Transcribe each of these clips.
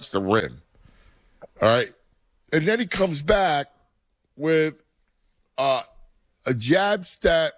touch the rim. All right. And then he comes back with a jab step,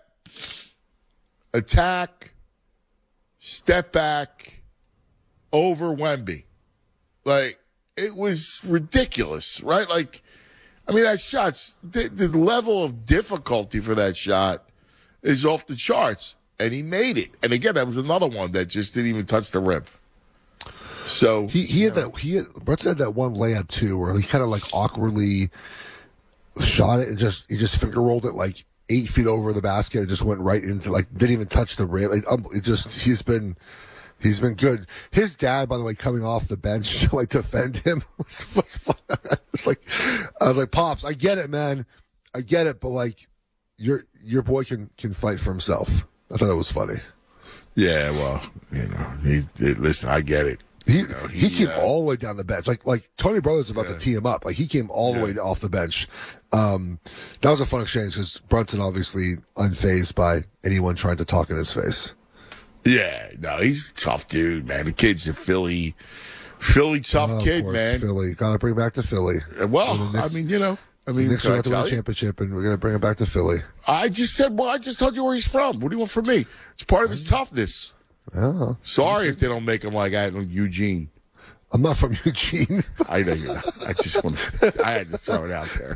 attack, step back over Wemby. Like, it was ridiculous, right? Like, I mean, that shot's, the level of difficulty for that shot is off the charts. And he made it. And again, that was another one that just didn't even touch the rim. So Brunson had that one layup too, where he kind of like awkwardly shot it and he just finger rolled it like 8 feet over the basket and just went right into, like, didn't even touch the rim. He's been good. His dad, by the way, coming off the bench to like defend him was fun. I was like, Pops, I get it, man, I get it, but like your boy can fight for himself. I thought that was funny. Yeah, well, listen, I get it. He came all the way down the bench. Like Tony Brothers about to tee him up. Like, he came all the way off the bench. That was a fun exchange because Brunson obviously unfazed by anyone trying to talk in his face. Yeah, no, he's a tough dude, man. The kid's a Philly tough kid, man. Philly. Got to bring back to Philly. Well, I mean, the Knicks are going to win a championship, and we're going to bring it back to Philly. I just told you where he's from. What do you want from me? It's part of his toughness. Oh. Sorry if they don't make him like Eugene. I'm not from Eugene. I know you're not. I had to throw it out there.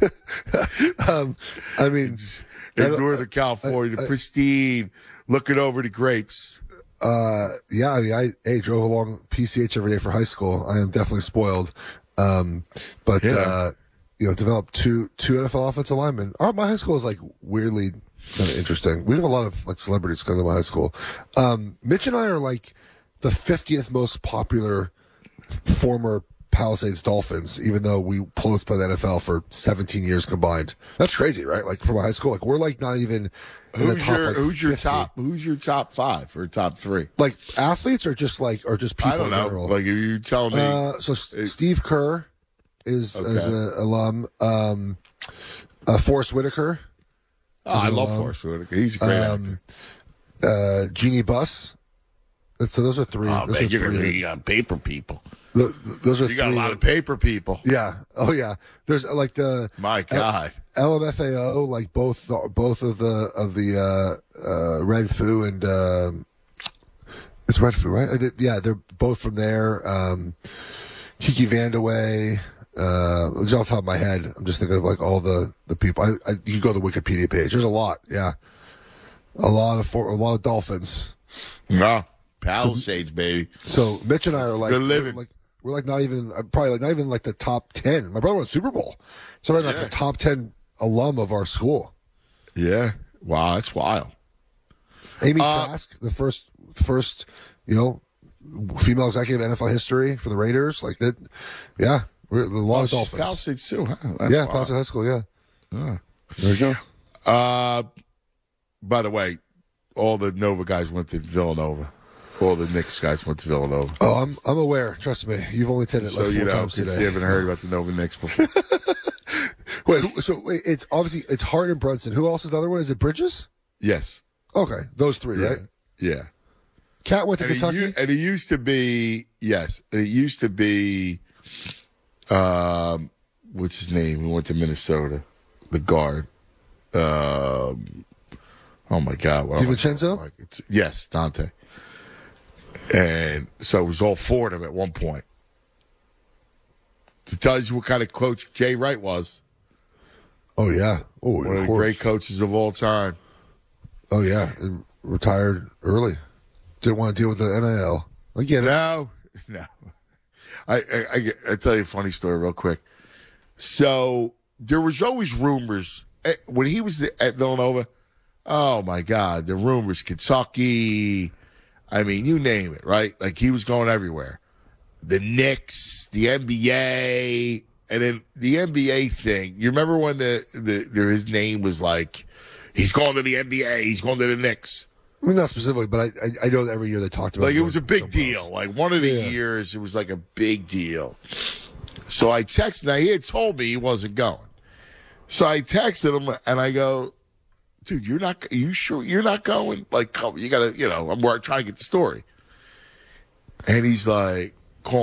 I mean, in Northern California, the pristine, looking over the grapes. I drove along PCH every day for high school. I am definitely spoiled. Developed two NFL offensive linemen. My high school is like weirdly kind of interesting. We have a lot of like celebrities coming to my high school. Mitch and I are like the 50th most popular former Palisades Dolphins, even though we both played the NFL for 17 years combined. That's crazy, right? Like, from our high school, like, we're like not even in the top. Who's your top 5 or top 3? Like, athletes or just people I don't know. in general? Like, you telling me? Steve Kerr is an alum. Forrest Whitaker. Oh, I love Forrest Whitaker. He's a great actor. Jeannie Buss. So those are 3. Oh, man, you got paper people. Those are you got a lot of paper people. Yeah. Oh, yeah. There's like the my God LMFAO, like both of the Red Foo and it's Red Foo, right? Yeah, they're both from there. Kiki Vandaway. Just off the top of my head, I'm just thinking of like all the people. You can go to the Wikipedia page. There's a lot. Yeah, a lot of Dolphins. No. Palisades, baby. So Mitch and I are like, good living. We're like not even like the top 10. My brother won Super Bowl, so we're like the top 10 alum of our school. Yeah, wow, that's wild. Amy Trask, the first female executive in NFL history for the Raiders. Like that, yeah. We're a lot of Dolphins. Palisades too, huh? Palisades High School. Yeah. Oh. There you go. By the way, all the Nova guys went to Villanova. All the Knicks guys went to Villanova. Oh, I'm aware. Trust me. You've only said it like 4 times today. You haven't heard about the Nova Knicks before. Wait, it's obviously it's Hart and Brunson. Who else is the other one? Is it Bridges? Yes. Okay, those 3, right? Yeah. Cat went to Kentucky? And it used to be, yes. It used to be, what's his name? He went to Minnesota. The guard. Oh, my God. DiVincenzo? Yes, Dante. And so it was all 4 of them at one point. To tell you what kind of coach Jay Wright was. Oh, yeah. Oh, one of the great coaches of all time. Oh, yeah. And retired early. Didn't want to deal with the NIL. I get it. No. I tell you a funny story real quick. So there was always rumors. When he was at Villanova, oh, my God, the rumors, Kentucky, I mean, you name it, right? Like, he was going everywhere. The Knicks, the NBA, and then the NBA thing. You remember when his name was like, he's going to the NBA, he's going to the Knicks. I mean, not specifically, but I know that every year they talked about it. Like, it was a big deal. Like, one of the years, it was like a big deal. So I texted. Now, he had told me he wasn't going. So I texted him, and I go, dude, are you sure you're not going? Like, you got to, I'm trying to get the story. And he's like, call me.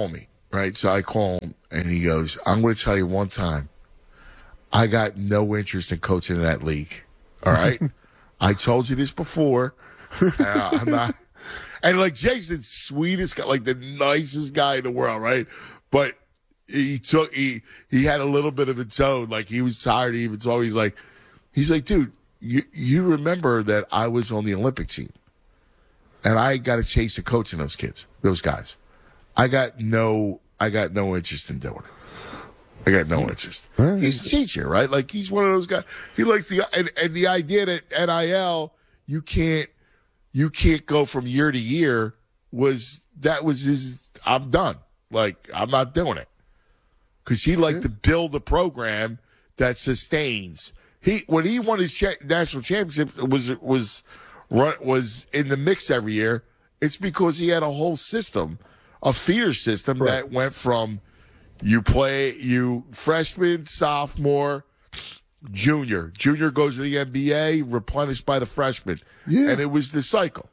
right? So I call him, and he goes, I'm going to tell you one time, I got no interest in coaching in that league. All right? I told you this before. I'm not. And like Jason's sweetest guy, like the nicest guy in the world, right? But he had a little bit of a tone, like he was tired. He even told me, he's like, dude, you remember that I was on the Olympic team, and I got to chase the coaching those guys. I got no interest in doing it. I got no interest. He's a teacher, right? Like he's one of those guys. He likes and the idea that NIL you can't go from year to year was his. I'm done. Like I'm not doing it because he liked to build a program that sustains. When he won his national championship was in the mix every year. It's because he had a whole system, a feeder system that went from you freshman, sophomore, junior. Junior goes to the NBA, replenished by the freshman. Yeah. And it was the cycle.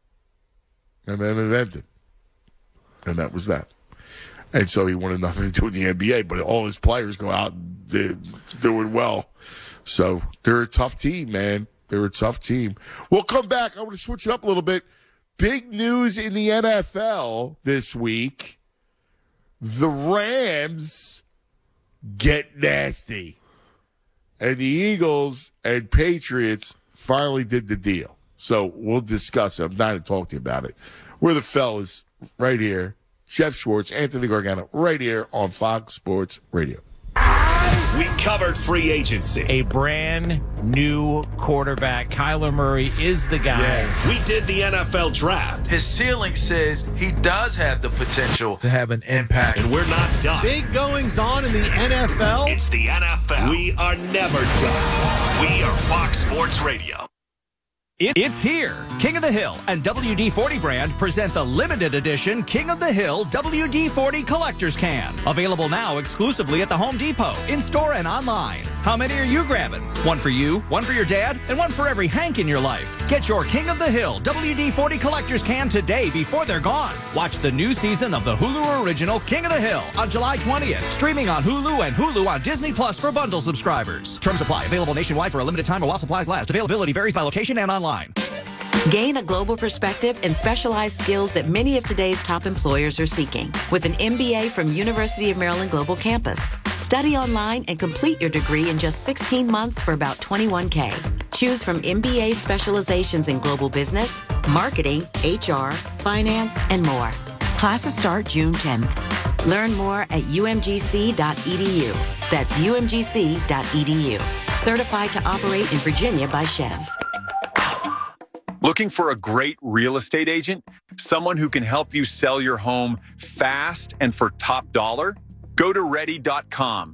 And then it ended. And that was that. And so he wanted nothing to do with the NBA, but all his players go out and doing well. So they're a tough team, man. They're a tough team. We'll come back. I want to switch it up a little bit. Big news in the NFL this week. The Rams get nasty. And the Eagles and Patriots finally did the deal. So we'll discuss it. I'm dying to talk to you about it. We're the fellas right here. Jeff Schwartz, Anthony Gargano, right here on Fox Sports Radio. We covered free agency. A brand new quarterback. Kyler Murray is the guy. Yeah. We did the NFL draft. His ceiling says he does have the potential to have an impact. And we're not done. Big goings on in the NFL. It's the NFL. We are never done. We are Fox Sports Radio. It's here. King of the Hill and WD-40 brand present the limited edition King of the Hill WD-40 Collector's Can. Available now exclusively at the Home Depot, in-store and online. How many are you grabbing? One for you, one for your dad, and one for every Hank in your life. Get your King of the Hill WD-40 Collector's Can today before they're gone. Watch the new season of the Hulu original King of the Hill on July 20th. Streaming on Hulu and Hulu on Disney Plus for bundle subscribers. Terms apply. Available nationwide for a limited time or while supplies last. Availability varies by location and online. Gain a global perspective and specialized skills that many of today's top employers are seeking with an MBA from University of Maryland Global Campus. Study online and complete your degree in just 16 months for about $21K. Choose from MBA specializations in global business, marketing, HR, finance, and more. Classes start June 10th. Learn more at umgc.edu. That's umgc.edu. Certified to operate in Virginia by Chev. Looking for a great real estate agent? Someone who can help you sell your home fast and for top dollar? Go to ready.com,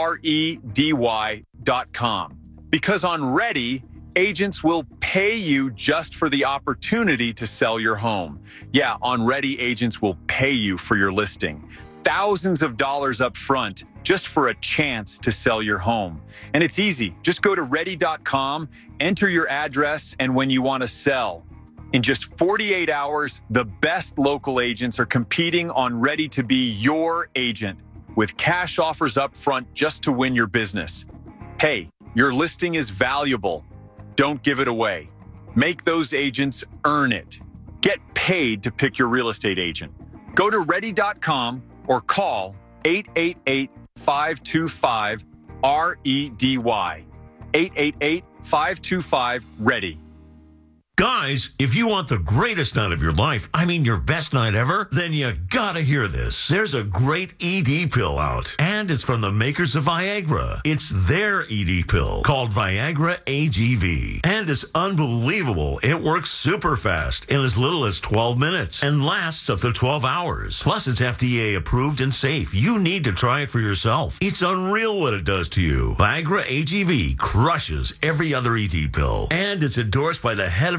REDY.com. Because on Ready, agents will pay you just for the opportunity to sell your home. Yeah, on Ready, agents will pay you for your listing. Thousands of dollars up front just for a chance to sell your home. And it's easy. Just go to ready.com, enter your address, and when you want to sell. In just 48 hours, the best local agents are competing on Ready to be your agent with cash offers up front just to win your business. Hey, your listing is valuable. Don't give it away. Make those agents earn it. Get paid to pick your real estate agent. Go to ready.com or call 888-525-REDY. 888-525-READY. Guys, if you want the greatest night of your life, I mean your best night ever, then you gotta hear this. There's a great ED pill out, and it's from the makers of Viagra. It's their ED pill called Viagra AGV, and it's unbelievable. It works super fast in as little as 12 minutes and lasts up to 12 hours. Plus, it's FDA approved and safe. You need to try it for yourself. It's unreal what it does to you. Viagra AGV crushes every other ED pill, and it's endorsed by the head of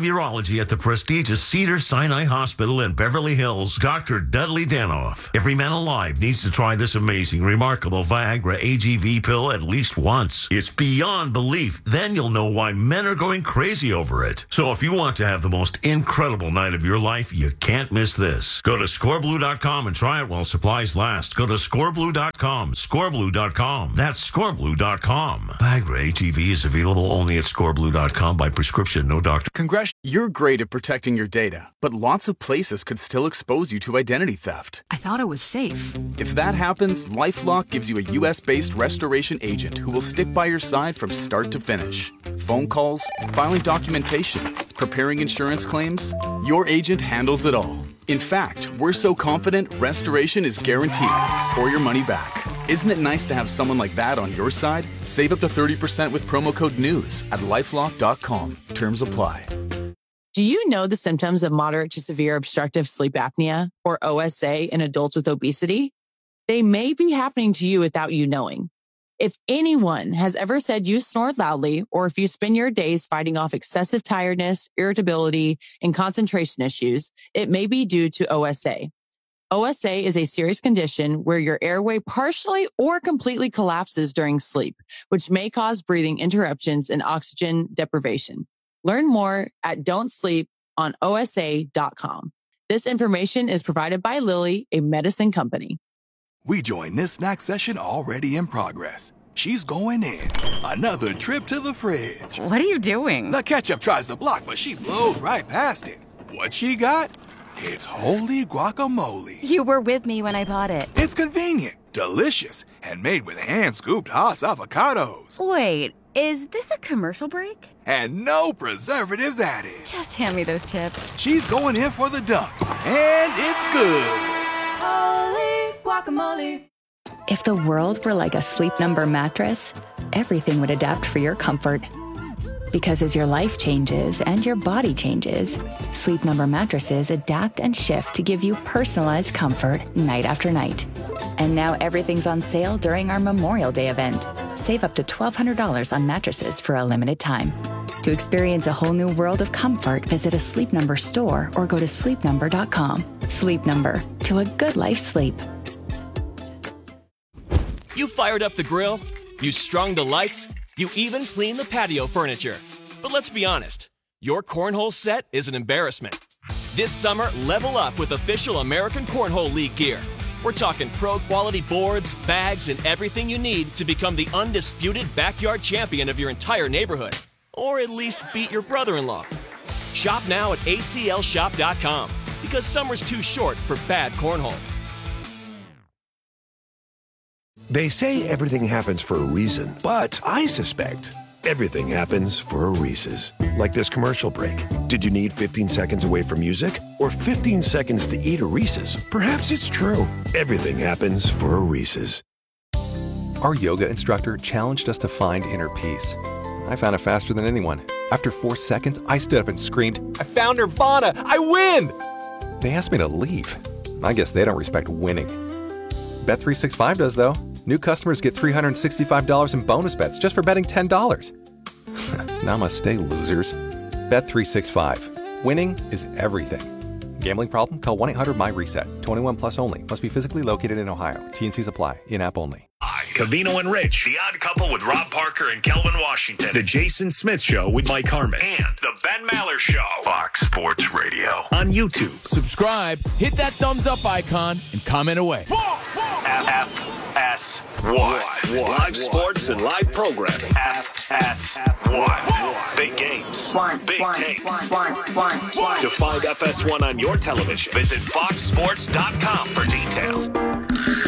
urology at the prestigious Cedars-Sinai Hospital in Beverly Hills, Dr. Dudley Danoff. Every man alive needs to try this amazing, remarkable Viagra AGV pill at least once. It's beyond belief. Then you'll know why men are going crazy over it. So if you want to have the most incredible night of your life, you can't miss this. Go to scoreblue.com and try it while supplies last. Go to scoreblue.com. Scoreblue.com. That's scoreblue.com. Viagra AGV is available only at scoreblue.com by prescription, no doctor. You're great at protecting your data, but lots of places could still expose you to identity theft. I thought it was safe. If that happens, LifeLock gives you a U.S.-based restoration agent who will stick by your side from start to finish. Phone calls, filing documentation, preparing insurance claims, your agent handles it all. In fact, we're so confident restoration is guaranteed or your money back. Isn't it nice to have someone like that on your side? Save up to 30% with promo code NEWS at LifeLock.com. Terms apply. Do you know the symptoms of moderate to severe obstructive sleep apnea, or OSA, in adults with obesity? They may be happening to you without you knowing. If anyone has ever said you snore loudly, or if you spend your days fighting off excessive tiredness, irritability, and concentration issues, it may be due to OSA. OSA is a serious condition where your airway partially or completely collapses during sleep, which may cause breathing interruptions and oxygen deprivation. Learn more at don'tsleeponosa.com. This information is provided by Lilly, a medicine company. We join this snack session already in progress. She's going in. Another trip to the fridge. What are you doing? The ketchup tries to block, but she blows right past it. What she got? It's holy guacamole. You were with me when I bought it. It's convenient, delicious, and made with hand-scooped Haas avocados. Wait, is this a commercial break? And no preservatives added. Just hand me those chips. She's going in for the dunk, and it's good. Holy guacamole. If the world were like a Sleep Number mattress, everything would adapt for your comfort. Because as your life changes and your body changes, Sleep Number mattresses adapt and shift to give you personalized comfort night after night. And now everything's on sale during our Memorial Day event. Save up to $1,200 on mattresses for a limited time. To experience a whole new world of comfort, visit a Sleep Number store or go to sleepnumber.com. Sleep Number, to a good life sleep. You fired up the grill, you strung the lights, you even cleaned the patio furniture. But let's be honest, your cornhole set is an embarrassment. This summer, level up with official American Cornhole League gear. We're talking pro-quality boards, bags, and everything you need to become the undisputed backyard champion of your entire neighborhood. Or at least beat your brother-in-law. Shop now at aclshop.com, because summer's too short for bad cornhole. They say everything happens for a reason, but I suspect everything happens for a Reese's. Like this commercial break. Did you need 15 seconds away from music? Or 15 seconds to eat a Reese's? Perhaps it's true. Everything happens for a Reese's. Our yoga instructor challenged us to find inner peace. I found it faster than anyone. After 4 seconds, I stood up and screamed, "I found Nirvana! I win!" They asked me to leave. I guess they don't respect winning. Bet365 does, though. New customers get $365 in bonus bets just for betting $10. Namaste, losers. Bet365. Winning is everything. Gambling problem? Call 1-800-MY-RESET. 21 plus only. Must be physically located in Ohio. T&Cs apply. In-app only. Covino and Rich, The Odd Couple with Rob Parker and Kelvin Washington, The Jason Smith Show with Mike Harmon, and The Ben Maller Show, Fox Sports Radio, on YouTube. Subscribe, hit that thumbs up icon, and comment away. FS1. Live sports and live programming. FS1. Big games. Big takes. To find FS1 on your television, visit foxsports.com for details.